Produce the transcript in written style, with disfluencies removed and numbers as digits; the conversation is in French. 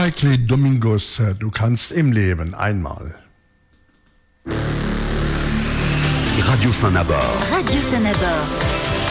Spike Domingos, du kannst im Leben einmal. Radio Saint-Nabord. Radio Saint-Nabord.